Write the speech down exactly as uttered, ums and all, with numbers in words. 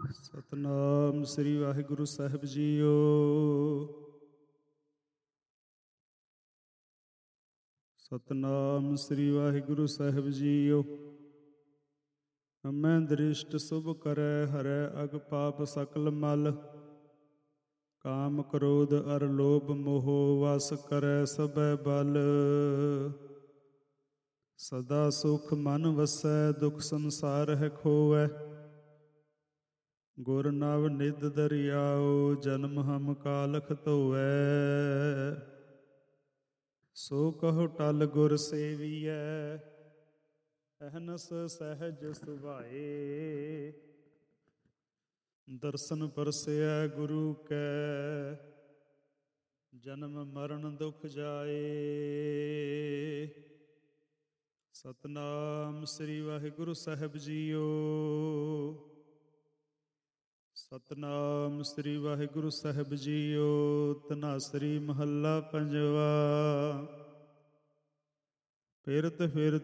ਸਤਨਾਮ ਸ੍ਰੀ ਵਾਹਿਗੁਰੂ ਸਾਹਿਬ JIO. Satnam ਸ੍ਰੀ ਵਾਹਿਗੁਰੂ ਸਾਹਿਬ JIO. ਹਮੈ ਦ੍ਰਿਸ਼ਟ ਸੁਭ ਕਰੈ ਹਰੈ ਅਗ ਪਾਪ ਸਕਲ ਮਲ। ਕਾਮ ਕ੍ਰੋਧ ਅਰ ਲੋਭ ਮੋਹ ਵਸ ਕਰੈ ਸਭੈ ਬਲ। ਸਦਾ ਸੁਖ ਮਨ ਵਸੈ ਦੁਖ ਸੰਸਾਰ ਹੈ ਖੋਵੈ। ਗੁਰ ਨਵ ਨਿਧ ਦਰਿਆਓ ਜਨਮ ਹਮ ਕਾਲਖ ਧੋਵੈ। ਸੋ ਕਹੋ ਟਲ ਗੁਰ ਸੇਵੀਐ ਅਹਨਸ ਸਹਿਜ ਸੁਭਾਏ। ਦਰਸ਼ਨ ਪਰਸੈ ਗੁਰੂ ਕੈ ਜਨਮ ਮਰਨ ਦੁਖ ਜਾਏ। ਸਤਨਾਮ ਸ੍ਰੀ ਵਾਹਿਗੁਰੂ ਸਾਹਿਬ ਜੀਓ। ਸਤਨਾਮ ਸ੍ਰੀ ਵਾਹਿਗੁਰੂ ਸਾਹਿਬ ਜੀਓ। ਧਨਾਸਰੀ ਮਹੱਲਾ ਪੰਜਵਾ। ਫਿਰਤ ਫਿਰਤ